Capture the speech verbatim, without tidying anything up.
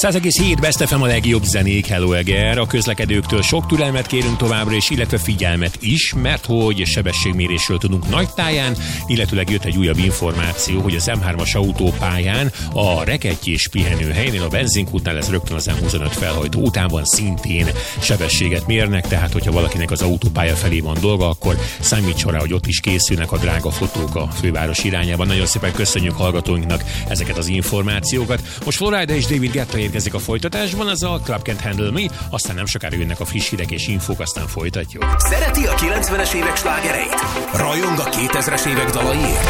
száz egész hét Best ef em a legjobb zenék, Hello Eger. A közlekedőktől sok türelmet kérünk továbbra is, illetve figyelmet is, mert hogy sebességmérésről tudunk nagy táján, illetőleg jött egy újabb információ, hogy az em hármas autópályán a rekettyés pihenőhelynél, a benzinkútnál, ez rögtön az em huszonöt felhajtó utánban szintén sebességet mérnek, tehát hogyha valakinek az autópálya felé van dolga, akkor számítson rá, hogy ott is készülnek a drága fotók a főváros irányában. Nagyon szépen köszönjük hallgatóinknak ezeket az információkat. Most Florida és David Guetta érkezik a folytatásban, ez a Club Can't Handle Me, aztán nem sokára jönnek a friss hírek és infók, aztán folytatjuk. Szereti a kilencvenes évek slágereit? Rajong a kétezres évek dalaiért?